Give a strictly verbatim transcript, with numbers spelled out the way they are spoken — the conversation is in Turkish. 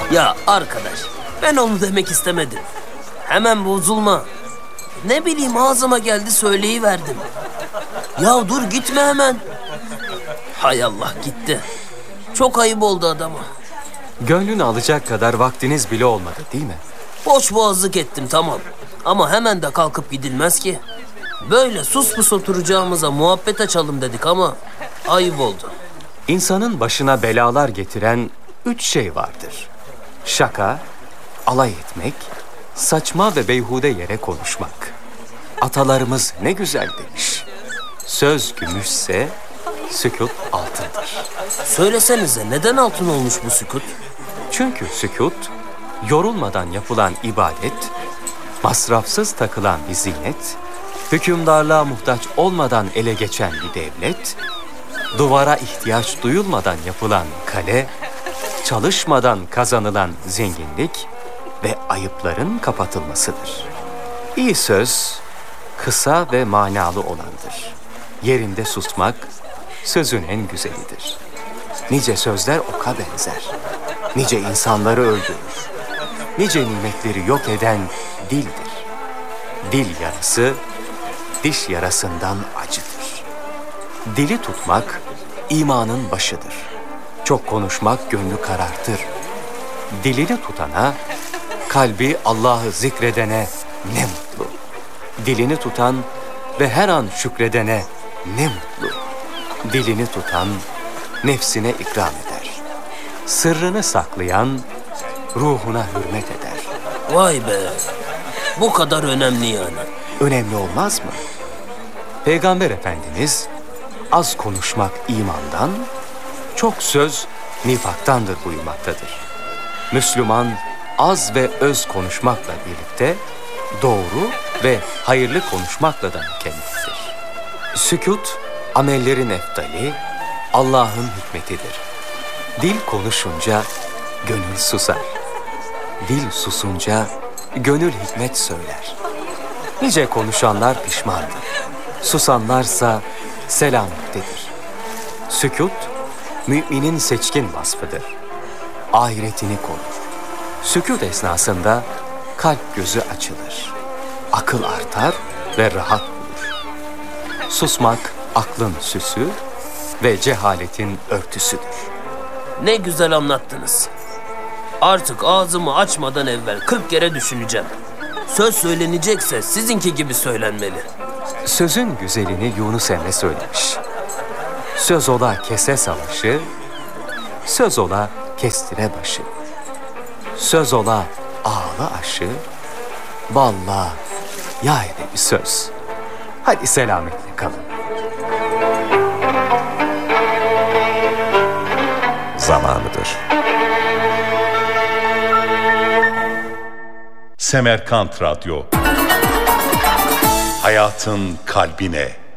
Ya arkadaş, ben onu demek istemedim. Hemen bozulma. Ne bileyim ağzıma geldi söyleyiverdim. Ya dur gitme hemen. Hay Allah gitti. Çok ayıp oldu adama. Gönlünü alacak kadar vaktiniz bile olmadı değil mi? Boş boğazlık ettim tamam. Ama hemen de kalkıp gidilmez ki. Böyle sus pus oturacağımıza muhabbet açalım dedik ama ayıp oldu. İnsanın başına belalar getiren üç şey vardır. Şaka, alay etmek, saçma ve beyhude yere konuşmak. Atalarımız ne güzel demiş. Söz gümüşse sükût altındır. Söylesenize neden altın olmuş bu sükût? Çünkü sükût, yorulmadan yapılan ibadet, masrafsız takılan bir zinet, hükümdarlığa muhtaç olmadan ele geçen bir devlet, duvara ihtiyaç duyulmadan yapılan kale, çalışmadan kazanılan zenginlik ve ayıpların kapatılmasıdır. İyi söz, kısa ve manalı olandır. Yerinde susmak, sözün en güzelidir. Nice sözler oka benzer. Nice insanları öldürür. Nice nimetleri yok eden dildir. Dil yarası, diş yarasından acıdır. Dili tutmak, imanın başıdır. Çok konuşmak gönlü karartır. Dilini tutana, kalbi Allah'ı zikredene ne mutlu. Dilini tutan ve her an şükredene ne mutlu. Dilini tutan, nefsine ikram eder. Sırrını saklayan, ruhuna hürmet eder. Vay be, bu kadar önemli yani. Önemli olmaz mı? Peygamber Efendimiz, az konuşmak imandan, çok söz nifaktandır buyurmaktadır. Müslüman, az ve öz konuşmakla birlikte, doğru ve hayırlı konuşmakla da mükelleftir. Sükût, amellerin eftali, Allah'ın hikmetidir. Dil konuşunca gönül susar. Dil susunca gönül hikmet söyler. Nice konuşanlar pişmandır. Susanlarsa selamettedir. Sükût, müminin seçkin vasfıdır. Ahiretini korur. Sükût esnasında kalp gözü açılır. Akıl artar ve rahat bulur. Susmak aklın süsü ve cehaletin örtüsüdür. Ne güzel anlattınız. Artık ağzımı açmadan evvel kırk kere düşüneceğim. Söz söylenecekse sizinki gibi söylenmeli. Sözün güzelini Yunus Emre söylemiş. Söz ola kese savaşı, söz ola kestire başı. Söz ola ağla aşı, valla ya ede bir söz. Hadi selametle kalın. Zamanıdır. Semerkant Radyo. Hayatın kalbine.